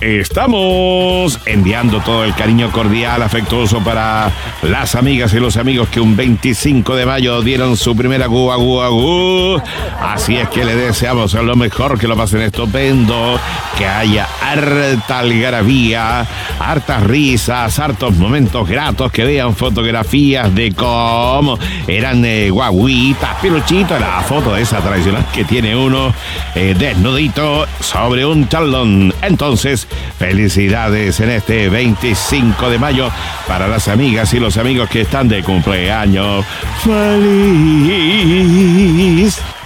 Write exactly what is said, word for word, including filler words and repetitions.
estamos enviando todo el cariño cordial, afectuoso para las amigas y los amigos que un veinticinco de mayo dieron su primera gu, gu, gu. Así es que le deseamos lo mejor, que lo pasen estupendo, que haya harta algarabía, hartas risas, hartos momentos gratos, que vean fotografías de cómo eran eh, guaguitas, peluchitos, la foto de esa tradicional que tiene uno eh, desnudito sobre un chalón. Entonces, felicidades en este veinticinco de mayo para las amigas y los amigos que están de cumpleaños. ¡Feliz!